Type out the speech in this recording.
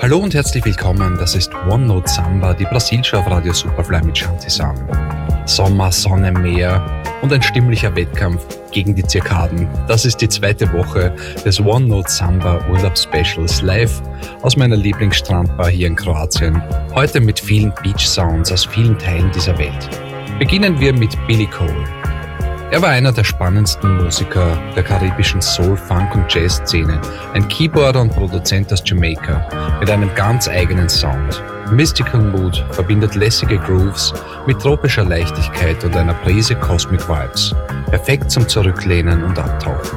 Hallo und herzlich willkommen, das ist One Note Samba, die Brasilshow auf Radio Superfly mit Shanti Sam. Sommer, Sonne, Meer und ein stimmlicher Wettkampf gegen die Zirkaden. Das ist die zweite Woche des One Note Samba Urlaubsspecials live aus meiner Lieblingsstrandbar hier in Kroatien. Heute mit vielen Beach Sounds aus vielen Teilen dieser Welt. Beginnen wir mit Billy Cole. Er war einer der spannendsten Musiker der karibischen Soul-, Funk- und Jazz-Szene, ein Keyboarder und Produzent aus Jamaika mit einem ganz eigenen Sound. Mystical Mood verbindet lässige Grooves mit tropischer Leichtigkeit und einer Prise Cosmic Vibes. Perfekt zum Zurücklehnen und Abtauchen.